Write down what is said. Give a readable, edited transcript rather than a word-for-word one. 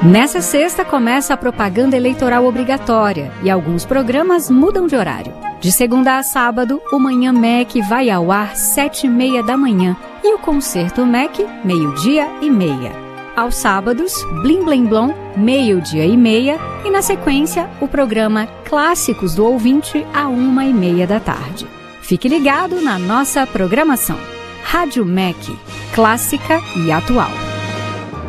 Nessa sexta começa a propaganda eleitoral obrigatória e alguns programas mudam de horário. De segunda a sábado, o Manhã MEC vai ao ar 7h30 da manhã e o Concerto MEC, 12h30. Aos sábados, Blim Blim Blom, 12h30 e na sequência, o programa Clássicos do Ouvinte, à 1h30 da tarde. Fique ligado na nossa programação. Rádio MEC, clássica e atual.